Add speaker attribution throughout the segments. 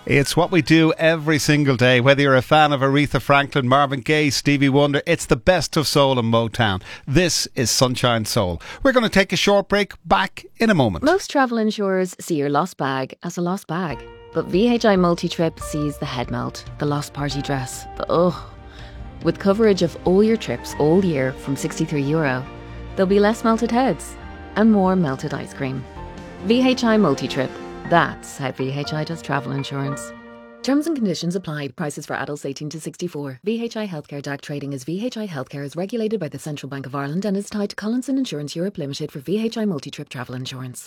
Speaker 1: It's what we do every single day, whether you're a fan of Aretha Franklin, Marvin Gaye, Stevie Wonder. It's the best of soul and Motown. This is Sunshine Soul. We're going to take a short break. Back in a moment.
Speaker 2: Most travel insurers see your lost bag as a lost bag, but VHI Multi-Trip sees the head melt, the lost party dress, the ugh. With coverage of all your trips all year from €63, there'll be less melted heads and more melted ice cream. VHI Multi-Trip. That's how VHI does travel insurance. Terms and conditions apply. Prices for adults 18 to 64. VHI Healthcare DAC trading as VHI Healthcare is regulated by the Central Bank of Ireland and is tied to Collinson Insurance Europe Limited for VHI Multi-Trip travel insurance.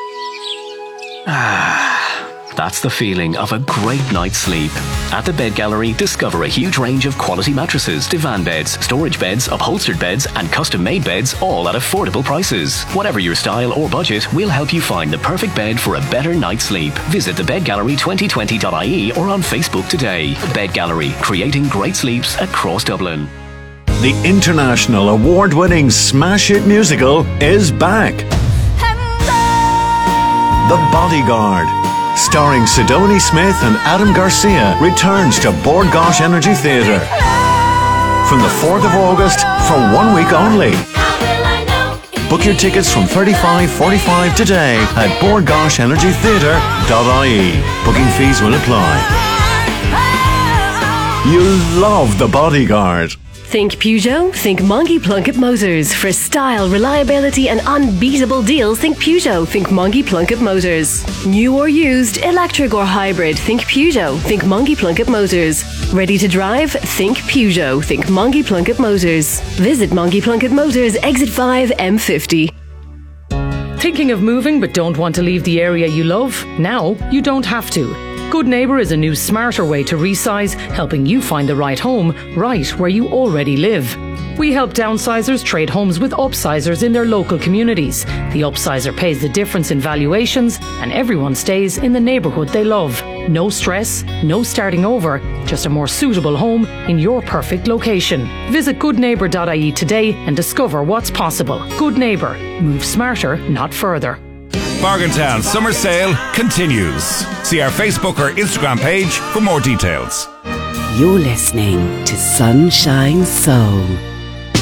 Speaker 3: That's the feeling of a great night's sleep. At the Bed Gallery, discover a huge range of quality mattresses, divan beds, storage beds, upholstered beds and custom-made beds, all at affordable prices. Whatever your style or budget, we'll help you find the perfect bed for a better night's sleep. Visit thebedgallery2020.ie or on Facebook today. Bed Gallery, creating great sleeps across Dublin.
Speaker 4: The international award-winning smash hit musical is back. The Bodyguard, starring Sidonie Smith and Adam Garcia, returns to Bord Gáis Energy Theatre from the 4th of August for 1 week only. Book your tickets from $35.45 today at bordgaishenergytheatre.ie. Booking fees will apply. You'll love The Bodyguard.
Speaker 5: Think Peugeot? Think Monkey Plunkett Motors. For style, reliability and unbeatable deals, think Peugeot. Think Monkey Plunkett Motors. New or used, electric or hybrid, think Peugeot. Think Monkey Plunkett Motors. Ready to drive? Think Peugeot. Think Monkey Plunkett Motors. Visit Monkey Plunkett Motors, Exit 5, M50.
Speaker 6: Thinking of moving but don't want to leave the area you love? Now you don't have to. Good Neighbour is a new smarter way to resize, helping you find the right home right where you already live. We help downsizers trade homes with upsizers in their local communities. The upsizer pays the difference in valuations and everyone stays in the neighbourhood they love. No stress, no starting over, just a more suitable home in your perfect location. Visit goodneighbour.ie today and discover what's possible. Good Neighbour. Move smarter, not further.
Speaker 7: Bargaintown Summer Sale continues. See our Facebook or Instagram page for more details.
Speaker 8: You're listening to Sunshine Soul.